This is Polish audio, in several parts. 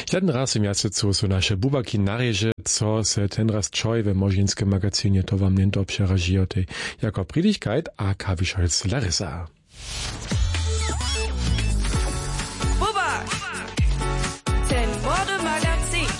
Jeden raz w miasecu są nasze bubaki narjeże, co se ten raz czoj we Možinskim magazynie to wam nie przerażiotej, jako Priedigkeit a Kawiszolc Larissa. Bubak! Ten Modemagazin.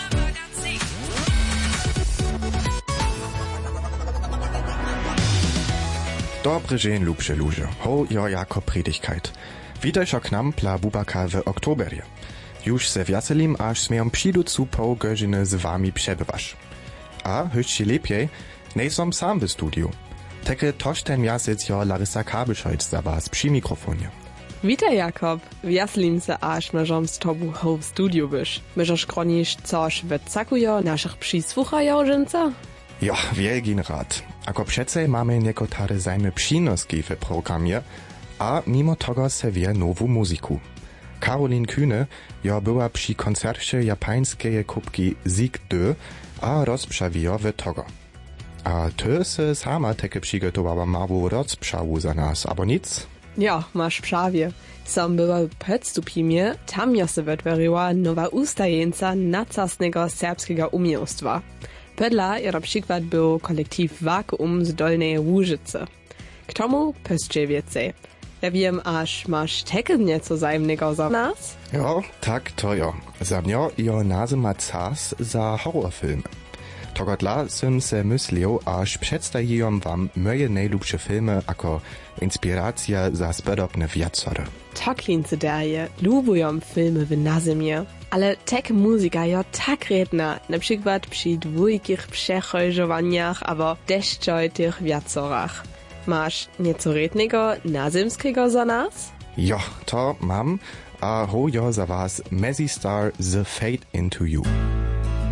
Dobry dzień, lubsze ludzie. Ho, ja jako Priedigkeit. Witajcie k nam dla Bubaka w oktoberie. Już se wiaselim, aż smiem przyjducu pół godziny z wami przebywasz. A, jeszcze lepiej, nie som sam w studiu. Takie toż ten miasec ja Larissa Kawiszolc za was przy mikrofonie. Witaj Jakob, wiaslim se aż możom z tobą w studiu byś. Możesz kronisz coś wycakujo naszych przysłuchajożynca? Ja, wielgin rad. Ako przece mamy niekotare zajme przynoski w programie, a mimo tego se wie nową muzyku. Caroline Kühne ja była przy koncercie japańskiej kubki Sieg 2, a rozprzawiła w tego. A ty se sama takie przygotowała małą rozprzału za nas, abo nic? Ja, masz prawie. Sam była w Podstupimie, tam ja se wytworzyła nowa ustajeńca nacasnego serbskiego umiejstwa. Pedla na przykład był kolektyw Vakuum z Dolnej Łużycy. K tomu pyszcie więcej. Ja wiem, aż masz takie nieco zajemnego za nas? Ja, tak to ja. Za mnie ja nazyma czas za horrorfilmy. Tego dla sam se myślał, aż przedstawiam wam moje najlubsze filmy jako inspiracja za spodobne wieczory. Taklince daje, lubują filmy w nazimie. Ale tak muzyka ja tak redna, na przykład przy dwójkich przechodzowaniach albo deszczowitych wieczorach. Masz nieco rednego nazimskiego za nas? Ja, to mam, a ho ja za was Messi Star The Fade Into You.